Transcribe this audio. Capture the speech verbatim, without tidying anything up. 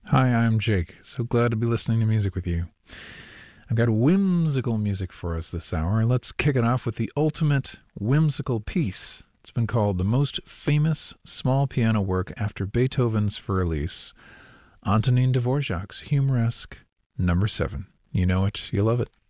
Hi, I'm Jake. So glad to be listening to music with you. I've got whimsical music for us this hour. Let's kick it off with the ultimate whimsical piece. It's been called the most famous small piano work after Beethoven's Für Elise, Antonin Dvorak's humoresque Number Seven. You know it, you love it.